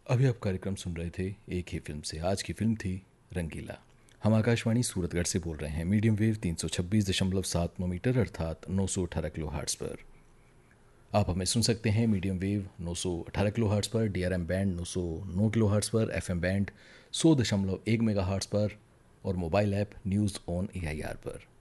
अभी आप कार्यक्रम सुन रहे थे एक ही फिल्म से। आज की फिल्म थी रंगीला। हम आकाशवाणी सूरतगढ़ से बोल रहे हैं मीडियम वेव 326.79 मीटर अर्थात 918 किलो हार्ट्स पर। आप हमें सुन सकते हैं मीडियम वेव 918 किलो हार्ट्स पर, डीआरएम बैंड 909 किलो हार्ट्स पर, एफएम बैंड 100.1 मेगा हार्ट्स पर और mobile app news on AIR पर।